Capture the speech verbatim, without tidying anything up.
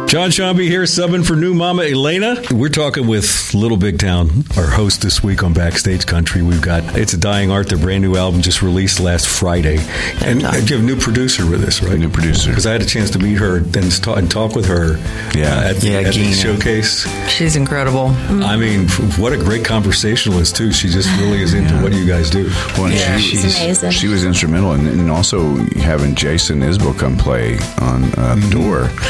John Shambi here, subbing for new mama Elena. We're talking with Little Big Town, our host this week on Backstage Country. We've got It's a Dying Art, their brand new album just released last Friday. And, and you have a new producer with us, right? A new producer. Because I had a chance to meet her and talk, and talk with her yeah. uh, at, yeah, at the showcase. She's incredible. I mean, what a great conversationalist, too. She just really is into yeah. what you guys do. Well, yeah, she, she's amazing. She was instrumental in, in also having Jason Isbell come play on uh, mm-hmm. Door.